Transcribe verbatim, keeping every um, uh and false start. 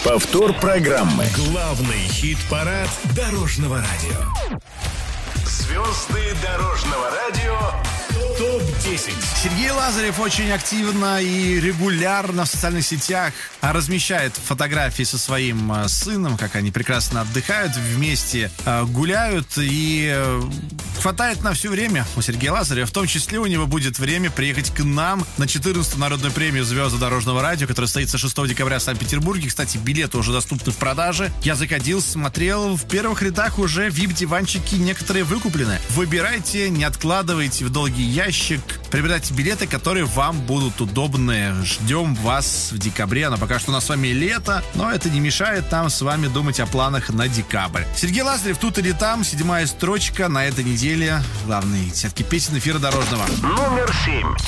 Повтор программы. Главный хит-парад Дорожного радио. Звезды Дорожного радио топ десять. Сергей Лазарев очень активно и регулярно в социальных сетях размещает фотографии со своим сыном, как они прекрасно отдыхают, вместе гуляют, и хватает на все время у Сергея Лазарева. В том числе у него будет время приехать к нам на четырнадцатую народную премию «Звезды Дорожного радио», которая состоится шестого декабря в Санкт-Петербурге. Кстати, билеты уже доступны в продаже. Я заходил, смотрел, в первых рядах уже ви ай пи-диванчики некоторые выкуплены. Выбирайте, не откладывайте в долгий ящик. Приобретайте билеты, которые вам будут удобны. Ждем вас в декабре. Но пока что у нас с вами лето, но это не мешает нам с вами думать о планах на декабрь. Сергей Лазарев тут или там. Седьмая строчка на этой неделе. Главные десятки песен эфира Дорожного. Номер семь.